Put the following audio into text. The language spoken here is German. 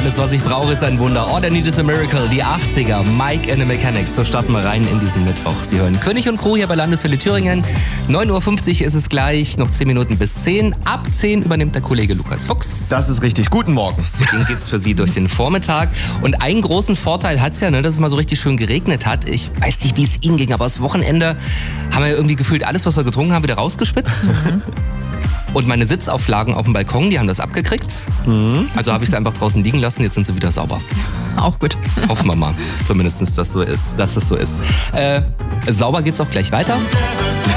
Alles, was ich brauche, ist ein Wunder. All I Need is a Miracle, die 80er, Mike and the Mechanics. So starten wir rein in diesen Mittwoch. Sie hören König und Crew hier bei Landeswelle Thüringen. 9.50 Uhr ist es gleich, noch 10 Minuten bis 10. Ab 10 übernimmt der Kollege Lukas Fuchs. Das ist richtig. Guten Morgen. Mit dem geht's für Sie durch den Vormittag. Und einen großen Vorteil hat's ja, dass es mal so richtig schön geregnet hat. Ich weiß nicht, wie es Ihnen ging, aber das Wochenende haben wir irgendwie gefühlt alles, was wir getrunken haben, wieder rausgespitzt. Und meine Sitzauflagen auf dem Balkon, die haben das abgekriegt. Also habe ich sie einfach draußen liegen lassen, jetzt sind sie wieder sauber. Auch gut. Hoffen wir mal, zumindest, dass das so ist. Sauber geht's auch gleich weiter.